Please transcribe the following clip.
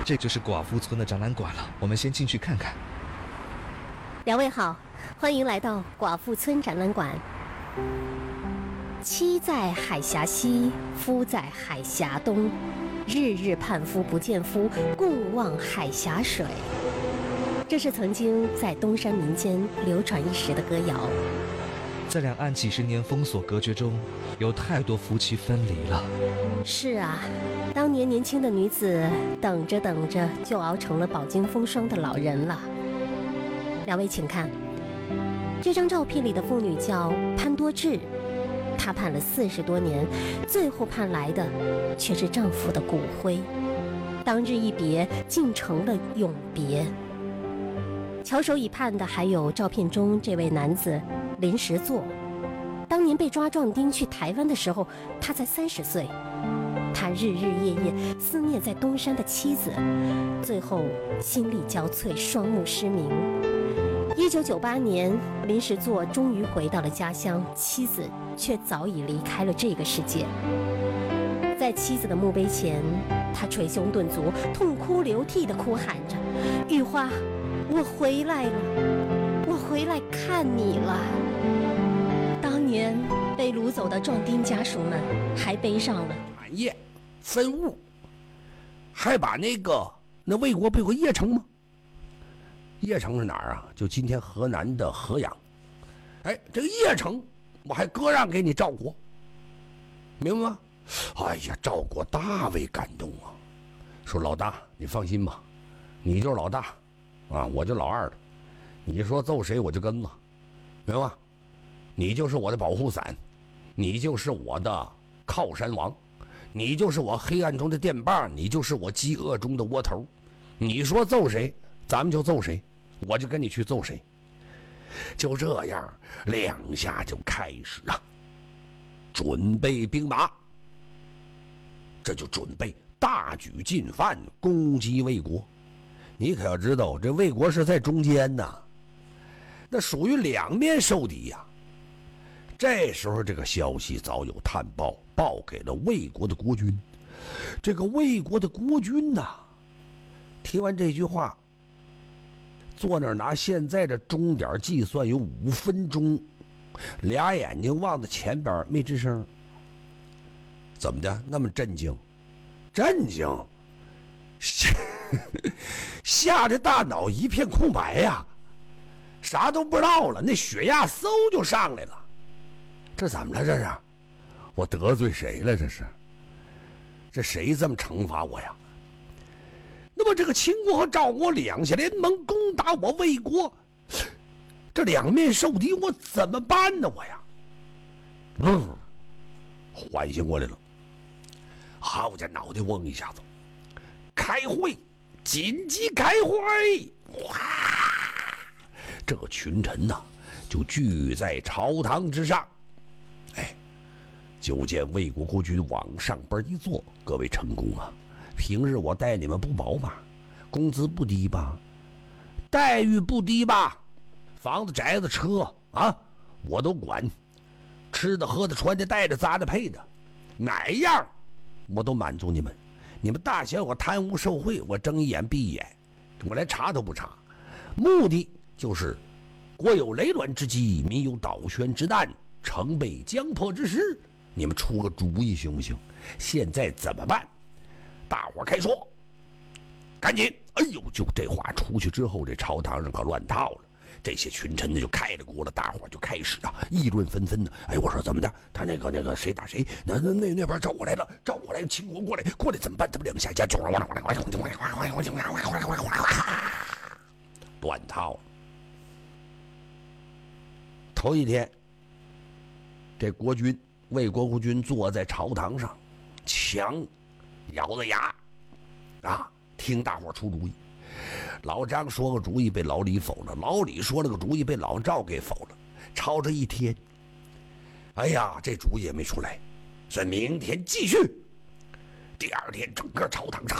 这就是寡妇村的展览馆了，我们先进去看看。 两位好，欢迎来到寡妇村展览馆。妻在海峡西，夫在海峡东，日日盼夫不见夫，共望海峡水。这是曾经在东山民间流传一时的歌谣。 在两岸几十年封锁隔绝中，有太多夫妻分离了。 是啊，当年年轻的女子等着等着就熬成了饱经风霜的老人了。两位请看，这张照片里的妇女叫潘多智，她盼了40多年，最后盼来的却是丈夫的骨灰。当日一别，竟成了永别。翘首以盼的还有照片中这位男子林实作。当年被抓壮丁去台湾的时候，他才30岁。他日日夜夜思念在东山的妻子，最后心力交瘁，双目失明。1998年，林实作终于回到了家乡，妻子却早已离开了这个世界。在妻子的墓碑前，他捶胸顿足，痛哭流涕地哭喊着：“玉花，我回来了，我回来看你了。”当年被掳走的壮丁家属们还背上了产业分物，还把那魏国不有个邺城吗？邺城是哪儿啊？就今天河南的河阳。哎，这个邺城我还割让给你赵国，明白吗？哎呀，赵国大为感动啊，说老大你放心吧，你就是老大啊，我就老二了，你说揍谁我就跟了，明白吗？你就是我的保护伞，你就是我的靠山王，你就是我黑暗中的电棒，你就是我饥饿中的窝头，你说揍谁咱们就揍谁，我就跟你去揍谁。就这样2下就开始啊，准备兵马，这就准备大举进犯，攻击魏国。你可要知道，这魏国是在中间呐，那属于两面受敌呀。这时候这个消息早有探报，报给了魏国的国君。这个魏国的国君呐，听完这句话，坐那儿拿现在的钟点计算有5分钟，俩眼睛望在前边没吱声。怎么的？那么震惊？震惊！吓得大脑一片空白呀，啥都不知道了，那血压嗖就上来了。这怎么了？这是我得罪谁了？这谁这么惩罚我呀？那么这个秦国和赵国2下联盟攻打我魏国，这两面受敌，我怎么办呢？我呀，缓醒过来了，好家脑袋嗡一下子，开会，紧急开会！哇，这群臣呐，就聚在朝堂之上。就见魏国国君往上边一坐，各位臣工啊，平日我待你们不薄吧，工资不低吧，待遇不低吧，房子宅子车啊我都管，吃的喝的穿的戴的扎的配的，哪样我都满足你们。你们大嫌我贪污受贿，我睁一眼闭一眼，我连查都不查，目的就是国有雷乱之机，民有倒悬之难，城被将破之时，你们出个主意行不行？现在怎么办？大伙开说，赶紧！哎呦，就这话出去之后，这朝堂上可乱套了。这些群臣呢就开了锅了，大伙就开始议论纷纷的。哎，我说怎么的？他那个谁打谁？那边赵国来了，赵国来了，秦国过来怎么办？怎么2下加9乱套。头一天，这国君魏国国君坐在朝堂上，强咬着牙啊，听大伙出主意。老张说个主意被老李否了，老李说了个主意被老赵给否了。吵着一天，哎呀，这主意也没出来，所以明天继续。第2天，整个朝堂上